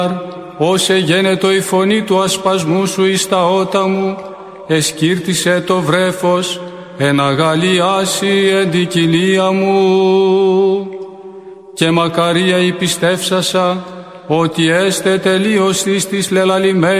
Όσε γένετο η φωνή του ασπασμού σου εις τα ότα μου, εσκύρτησε το βρέφος, εναγαλιάσει εν την κοιλία μου. Και μακαρία η πιστεύσασα, ότι έστε τελείως της λελαλημένης